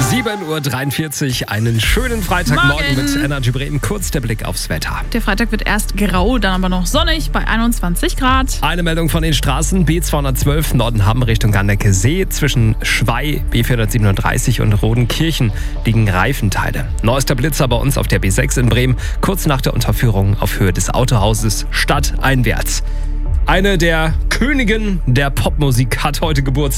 7.43 Uhr, einen schönen Freitagmorgen mit Energy Bremen. Kurz der Blick aufs Wetter. Der Freitag wird erst grau, dann aber noch sonnig bei 21 Grad. Eine Meldung von den Straßen. B212 Nordenham Richtung Gandecker See. Zwischen Schwei, B437 und Rodenkirchen liegen Reifenteile. Neuester Blitzer bei uns auf der B6 in Bremen. Kurz nach der Unterführung auf Höhe des Autohauses stadteinwärts. Eine der Königinnen der Popmusik hat heute Geburtstag.